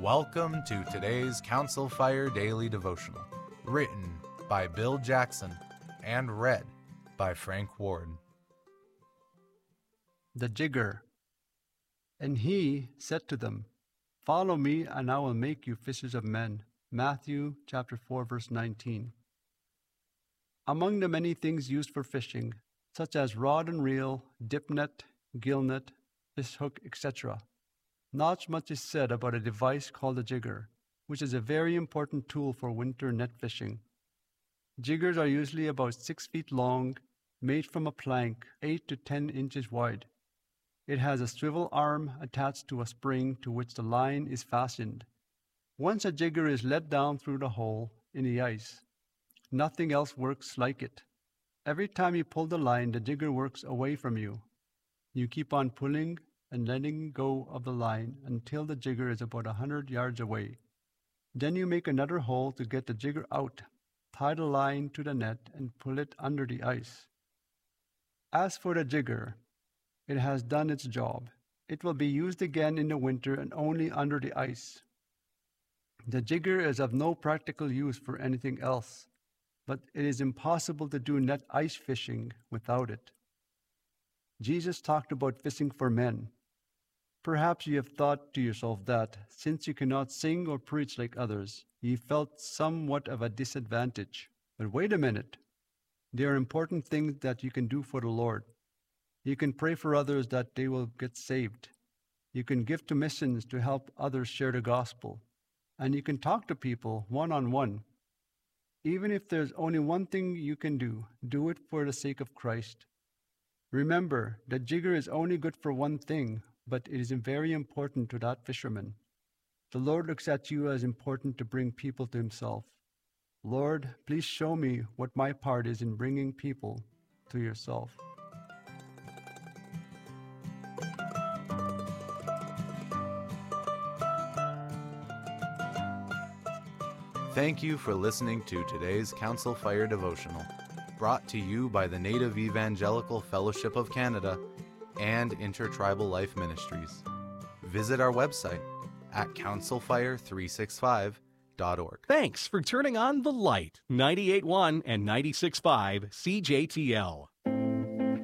Welcome to today's Council Fire Daily Devotional, written by Bill Jackson and read by Frank Ward. The Jigger. And he said to them, "Follow me, and I will make you fishers of men." Matthew chapter 4, verse 19. Among the many things used for fishing, such as rod and reel, dip net, gill net, fish hook, etc., not much is said about a device called a jigger, which is a very important tool for winter net fishing. Jiggers are usually about 6 feet long, made from a plank 8 to 10 inches wide. It has a swivel arm attached to a spring to which the line is fastened. Once a jigger is let down through the hole in the ice, nothing else works like it. Every time you pull the line, the jigger works away from you. You keep on pulling and letting go of the line until the jigger is about 100 yards away. Then you make another hole to get the jigger out, tie the line to the net, and pull it under the ice. As for the jigger, it has done its job. It will be used again in the winter and only under the ice. The jigger is of no practical use for anything else, but it is impossible to do net ice fishing without it. Jesus talked about fishing for men. Perhaps you have thought to yourself that, since you cannot sing or preach like others, you felt somewhat of a disadvantage. But wait a minute. There are important things that you can do for the Lord. You can pray for others that they will get saved. You can give to missions to help others share the gospel. And you can talk to people one-on-one. Even if there's only one thing you can do it for the sake of Christ. Remember, the jigger is only good for one thing, but it is very important to that fisherman. The Lord looks at you as important to bring people to Himself. Lord, please show me what my part is in bringing people to yourself. Thank you for listening to today's Council Fire Devotional, brought to you by the Native Evangelical Fellowship of Canada and Intertribal Life Ministries. Visit our website at councilfire365.org. Thanks for turning on the light. 98.1 and 96.5 CJTL.